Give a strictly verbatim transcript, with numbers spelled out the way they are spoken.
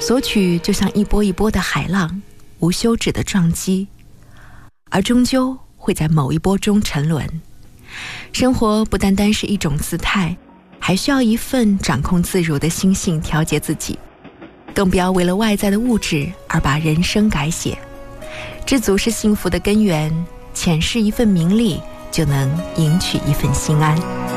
索取就像一波一波的海浪，无休止的撞击，而终究会在某一波中沉沦。生活不单单是一种姿态，还需要一份掌控自如的心性调节自己，更不要为了外在的物质而把人生改写。知足是幸福的根源，浅视一份名利，就能赢取一份心安。